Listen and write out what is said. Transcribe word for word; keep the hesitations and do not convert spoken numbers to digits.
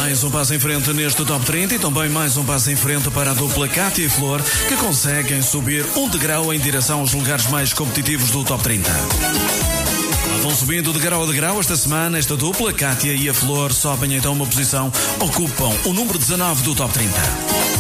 Mais um passo em frente neste Top trinta e também mais um passo em frente para a dupla Cátia e Flor, que conseguem subir um degrau em direção aos lugares mais competitivos do Top trinta. Vão subindo de grau a degrau esta semana. Esta dupla, Cátia e a Flor, sobem então uma posição, ocupam o número dezanove do Top trinta.